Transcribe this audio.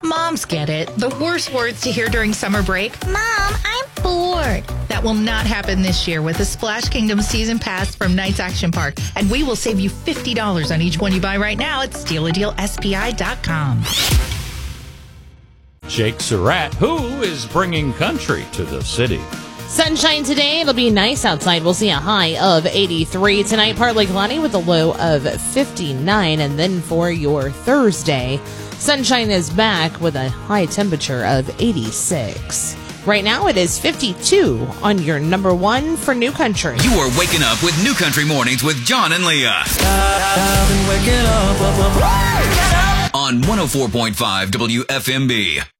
Moms get it. The worst words to hear during summer break. Mom, I'm bored. That will not happen this year with the Splash Kingdom Season Pass from Knights Action Park. And we will save you $50 on each one you buy right now at StealADealSPI.com. Jake Surratt, who is bringing country to the city. Sunshine today. It'll be nice outside. We'll see a high of 83 tonight. Partly cloudy with a low of 59. And then for your Thursday, sunshine is back with a high temperature of 86. Right now it is 52 on your number one for New Country. You are waking up with New Country Mornings with John and Leah. I've been waking up. On 104.5 WFMB.